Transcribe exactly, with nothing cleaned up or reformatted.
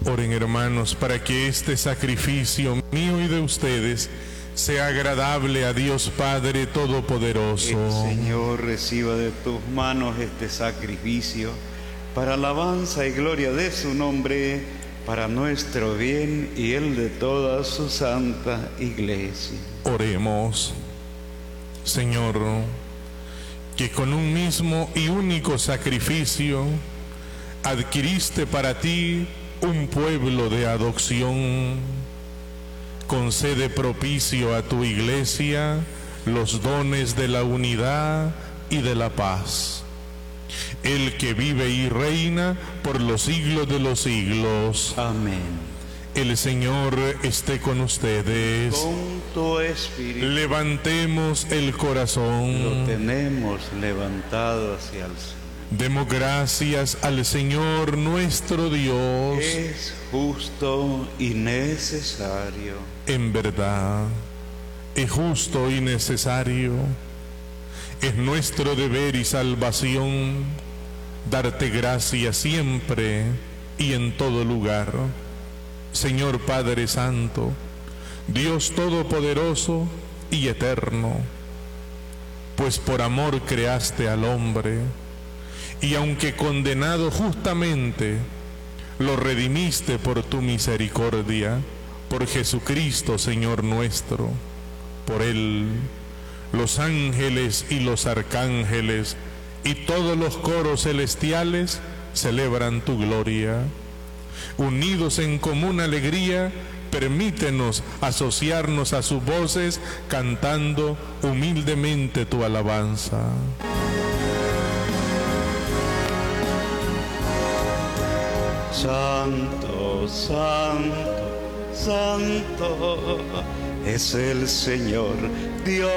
Oren, hermanos, para que este sacrificio mío y de ustedes sea agradable a Dios Padre Todopoderoso. El Señor reciba de tus manos este sacrificio para alabanza y gloria de su nombre, para nuestro bien y el de toda su santa Iglesia. Oremos. Señor, que con un mismo y único sacrificio adquiriste para ti un pueblo de adopción, concede propicio a tu Iglesia los dones de la unidad y de la paz. El que vive y reina por los siglos de los siglos. Amén. El Señor esté con ustedes. Con tu espíritu. Levantemos el corazón. Lo tenemos levantado hacia el Señor. Demos gracias al Señor nuestro Dios. Es justo y necesario. En verdad, es justo y necesario. Es nuestro deber y salvación darte gracias siempre y en todo lugar. Señor Padre Santo, Dios Todopoderoso y Eterno, pues por amor creaste al hombre, y aunque condenado justamente, lo redimiste por tu misericordia, por Jesucristo, Señor nuestro. Por Él, los ángeles y los arcángeles y todos los coros celestiales celebran tu gloria. Unidos en común alegría, permítenos asociarnos a sus voces, cantando humildemente tu alabanza. Santo, santo, santo es el Señor Dios.